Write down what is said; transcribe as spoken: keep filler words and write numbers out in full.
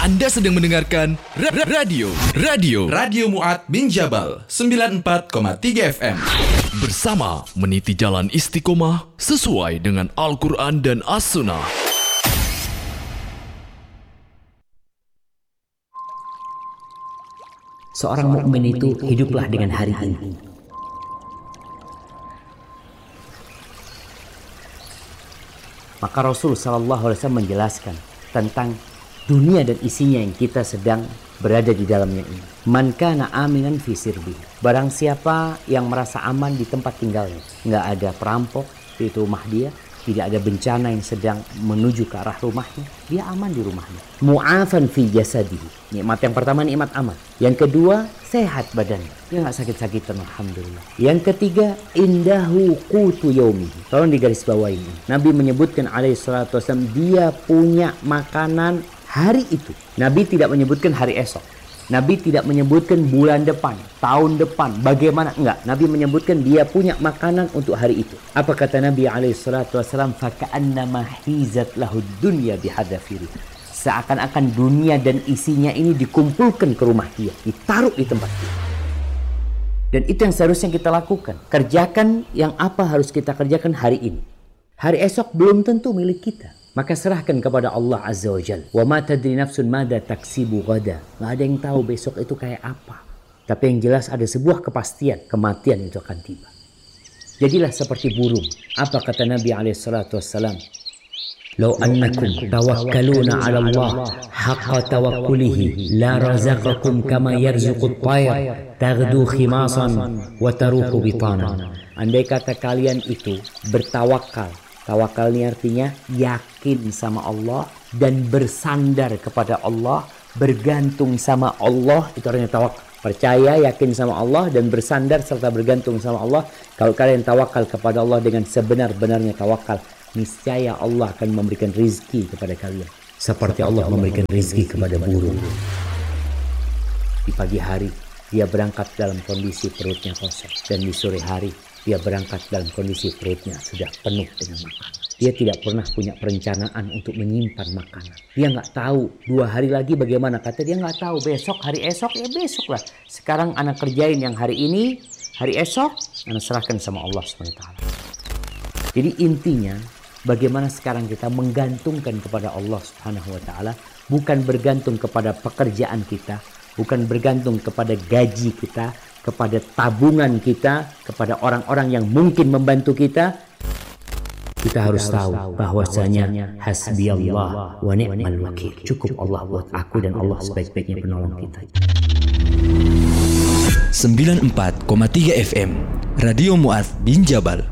Anda sedang mendengarkan ra- ra- Radio Radio Radio Mu'ad bin Jabal sembilan puluh empat koma tiga F M. Bersama meniti jalan istiqomah sesuai dengan Al-Quran dan As-Sunnah. Seorang mukmin itu hiduplah dengan hari ini. Maka Rasul sallallahu alaihi wasallam menjelaskan tentang dunia dan isinya yang kita sedang berada di dalamnya ini. Man kana aminan fi sirbi. Barang siapa yang merasa aman di tempat tinggalnya, enggak ada perampok di rumah dia, tidak ada bencana yang sedang menuju ke arah rumahnya, dia aman di rumahnya. Mu'afan fi jasadihi. Nikmat yang pertama nikmat aman. Yang kedua sehat badannya, dia nggak sakit-sakitan, alhamdulillah. Yang ketiga indahu qutu yaumihi. Tolong digaris bawahi ini. Nabi menyebutkan alaihi salatu wasallam dia punya makanan hari itu. Nabi tidak menyebutkan hari esok. Nabi tidak menyebutkan bulan depan, tahun depan, bagaimana, enggak. Nabi menyebutkan dia punya makanan untuk hari itu. Apa kata Nabi alaihi salatu wasallam? Faka'annama hizat lahud dunya bihadafiri. Seakan-akan dunia dan isinya ini dikumpulkan ke rumah dia, ditaruh di tempat dia. Dan itu yang seharusnya kita lakukan. Kerjakan yang apa harus kita kerjakan hari ini. Hari esok belum tentu milik kita. Maka serahkan kepada Allah Azza wa Jalla. Wa ma tadri nafsun mada taksibu gada. Nggak ada yang tahu besok itu kayak apa. Tapi yang jelas ada sebuah kepastian, kematian itu akan tiba. Jadilah seperti burung. Apa kata Nabi alaihi salatu wassalam? Lau annakum tawakkaluna 'ala Allah haqqa tawakkulihi la razaqakum kama yarzuqut tayr taghdu khimasan wa taruhu bitana. Andai kata kalian itu bertawakal. Tawakal ini artinya yakin sama Allah dan bersandar kepada Allah, bergantung sama Allah, itu artinya tawakal. Percaya, yakin sama Allah dan bersandar serta bergantung sama Allah. Kalau kalian tawakal kepada Allah dengan sebenar-benarnya tawakal, niscaya Allah akan memberikan rizki kepada kalian. Seperti Allah memberikan rizki kepada burung. Di pagi hari dia berangkat dalam kondisi perutnya kosong, dan di sore hari dia berangkat dalam kondisi perutnya sudah penuh dengan makanan. Dia tidak pernah punya perencanaan untuk menyimpan makanan. Dia nggak tahu dua hari lagi bagaimana. Kata dia nggak tahu besok, hari esok, ya besok lah. Sekarang anak kerjain yang hari ini, hari esok, anak serahkan sama Allah subhanahu wa taala. Jadi intinya, bagaimana sekarang kita menggantungkan kepada Allah subhanahu wa taala. Bukan bergantung kepada pekerjaan kita. Bukan bergantung kepada gaji kita, kepada tabungan kita, kepada orang-orang yang mungkin membantu kita. Kita harus tahu bahwasanya hasbiyallah wa ni'mal wakil. Cukup Allah buat aku dan Allah sebaik-baiknya penolong kita. sembilan puluh empat koma tiga F M Radio Mu'ad bin Jabal.